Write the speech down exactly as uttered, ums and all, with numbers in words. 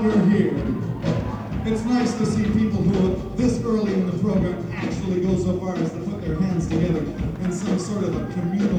we're here. It's nice to see people who, this early in the program, actually go so far as to put their hands together in some sort of a community